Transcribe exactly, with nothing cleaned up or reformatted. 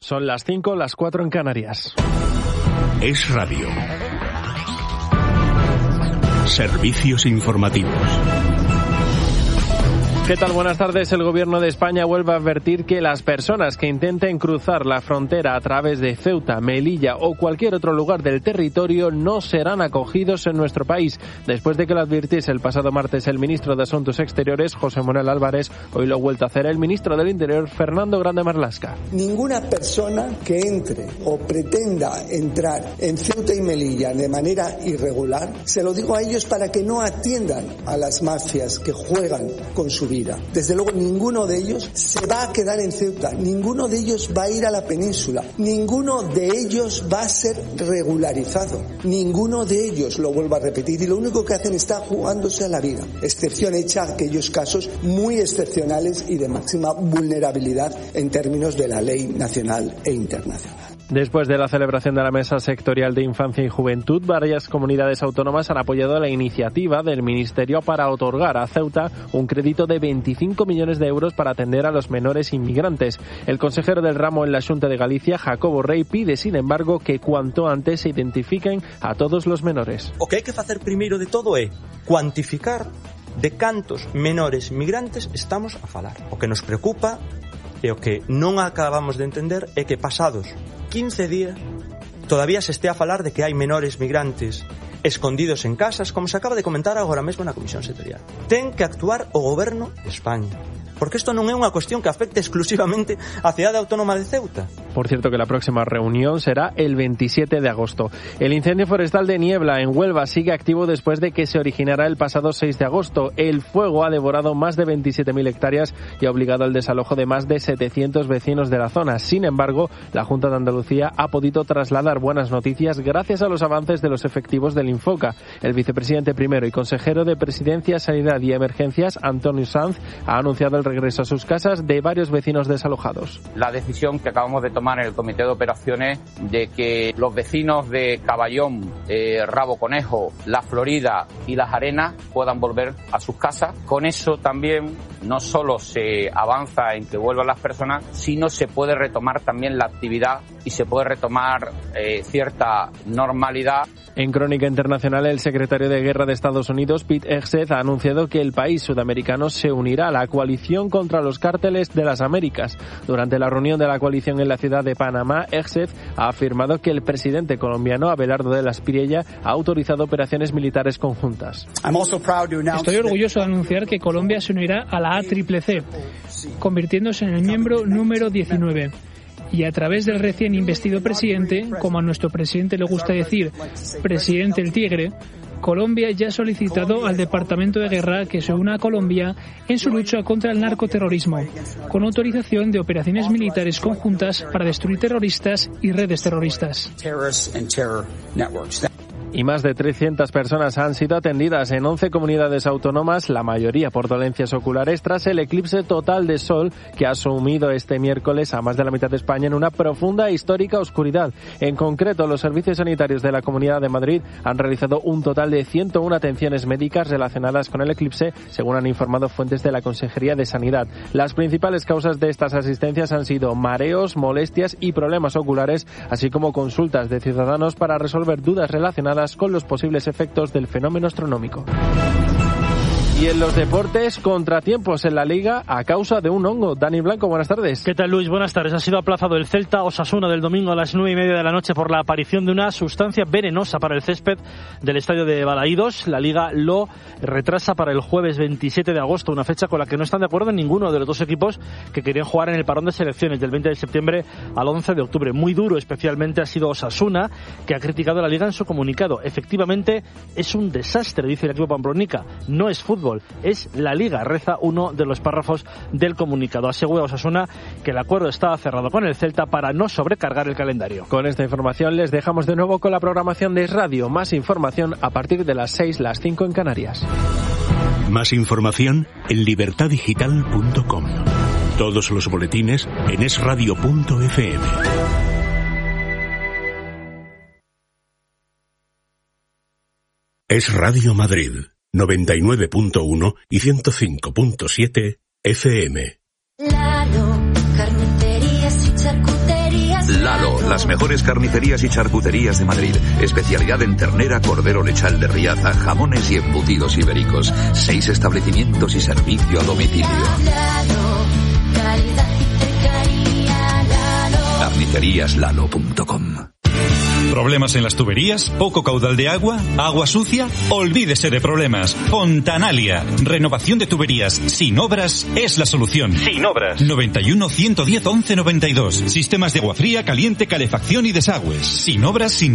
Son las cinco, las cuatro en Canarias. Es Radio. Servicios informativos. ¿Qué tal? Buenas tardes. El Gobierno de España vuelve a advertir que las personas que intenten cruzar la frontera a través de Ceuta, Melilla o cualquier otro lugar del territorio no serán acogidos en nuestro país. Después de que lo advirtiese el pasado martes el ministro de Asuntos Exteriores, José Manuel Álvarez, hoy lo ha vuelto a hacer el ministro del Interior, Fernando Grande Marlaska. Ninguna persona que entre o pretenda entrar en Ceuta y Melilla de manera irregular, se lo digo a ellos para que no atiendan a las mafias que juegan con su vida. Desde luego ninguno de ellos se va a quedar en Ceuta, ninguno de ellos va a ir a la península, ninguno de ellos va a ser regularizado, ninguno de ellos, lo vuelvo a repetir, y lo único que hacen está jugándose a la vida, excepción hecha a aquellos casos muy excepcionales y de máxima vulnerabilidad en términos de la ley nacional e internacional. Después de la celebración de la Mesa Sectorial de Infancia y Juventud, varias comunidades autónomas han apoyado la iniciativa del Ministerio para otorgar a Ceuta un crédito de veinticinco millones de euros para atender a los menores inmigrantes. El consejero del ramo en la Xunta de Galicia, Jacobo Rey, pide, sin embargo, que cuanto antes se identifiquen a todos los menores. O que hai que facer primeiro de todo é cuantificar de cantos menores migrantes estamos a falar. O que nos preocupa e o que non acabamos de entender é que pasados quince días todavía se estea a falar de que hai menores migrantes escondidos en casas, como se acaba de comentar agora mesmo na Comisión Sectorial. Ten que actuar o Goberno de España, porque isto non é unha cuestión que afecte exclusivamente á cidade autónoma de Ceuta. Por cierto que la próxima reunión será el veintisiete de agosto. El incendio forestal de Niebla en Huelva sigue activo después de que se originara el pasado seis de agosto. El fuego ha devorado más de veintisiete mil hectáreas y ha obligado al desalojo de más de setecientos vecinos de la zona. Sin embargo, la Junta de Andalucía ha podido trasladar buenas noticias gracias a los avances de los efectivos del Infoca. El vicepresidente primero y consejero de Presidencia, Sanidad y Emergencias, Antonio Sanz, ha anunciado el regreso a sus casas de varios vecinos desalojados. La decisión que acabamos de tomar en el Comité de Operaciones de que los vecinos de Caballón, eh, Rabo Conejo, La Florida y Las Arenas puedan volver a sus casas. Con eso también no solo se avanza en que vuelvan las personas, sino se puede retomar también la actividad y se puede retomar eh, cierta normalidad. En Crónica Internacional, el secretario de Guerra de Estados Unidos, Pete Hegseth, ha anunciado que el país sudamericano se unirá a la coalición contra los cárteles de las Américas. Durante la reunión de la coalición en la ciudad de Panamá, Hegseth ha afirmado que el presidente colombiano, Abelardo de la Espriella, ha autorizado operaciones militares conjuntas. Estoy orgulloso de anunciar que Colombia se unirá a la A C C C, convirtiéndose en el miembro número diecinueve. Y a través del recién investido presidente, como a nuestro presidente le gusta decir, presidente el Tigre, Colombia ya ha solicitado al Departamento de Guerra que se una a Colombia en su lucha contra el narcoterrorismo, con autorización de operaciones militares conjuntas para destruir terroristas y redes terroristas. Y más de trescientas personas han sido atendidas en once comunidades autónomas, la mayoría por dolencias oculares, tras el eclipse total de sol que ha sumido este miércoles a más de la mitad de España en una profunda e histórica oscuridad. En concreto, los servicios sanitarios de la Comunidad de Madrid han realizado un total de ciento una atenciones médicas relacionadas con el eclipse, según han informado fuentes de la Consejería de Sanidad. Las principales causas de estas asistencias han sido mareos, molestias y problemas oculares, así como consultas de ciudadanos para resolver dudas relacionadas con los posibles efectos del fenómeno astronómico. Y en los deportes, contratiempos en la Liga a causa de un hongo. Dani Blanco, buenas tardes. ¿Qué tal, Luis? Buenas tardes. Ha sido aplazado el Celta Osasuna del domingo a las nueve y media de la noche por la aparición de una sustancia venenosa para el césped del estadio de Balaídos. La Liga lo retrasa para el jueves veintisiete de agosto, una fecha con la que no están de acuerdo ninguno de los dos equipos que querían jugar en el parón de selecciones del veinte de septiembre al once de octubre. Muy duro, especialmente, ha sido Osasuna, que ha criticado a la Liga en su comunicado. Efectivamente, es un desastre, dice el equipo pamplonica. No es fútbol. Es la Liga, reza uno de los párrafos del comunicado. Asegura Osasuna que el acuerdo estaba cerrado con el Celta para no sobrecargar el calendario. Con esta información les dejamos de nuevo con la programación de Radio. Más información a partir de las seis, las cinco en Canarias. Más información en libertad digital punto com. Todos los boletines en es radio punto efe eme. Es Radio Madrid. noventa y nueve punto uno y ciento cinco punto siete efe eme. Lalo, carnicerías y charcuterías las mejores carnicerías y charcuterías de Madrid. Especialidad en ternera, cordero lechal de Riaza, jamones y embutidos ibéricos. Seis establecimientos y servicio a domicilio. carnicerías lalo punto com. ¿Problemas en las tuberías? ¿Poco caudal de agua? ¿Agua sucia? Olvídese de problemas. Fontanalia. Renovación de tuberías sin obras es la solución. Sin obras. noventa y uno, ciento diez, once noventa y dos. Sistemas de agua fría, caliente, calefacción y desagües. Sin obras, sin